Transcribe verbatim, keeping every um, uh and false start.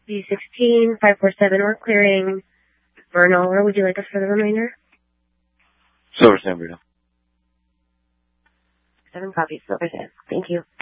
B sixteen, five four seven, we're clearing Vernal. Where would you like us for the remainder? Silver San Bruno. Seven copies, Silver San. Thank you.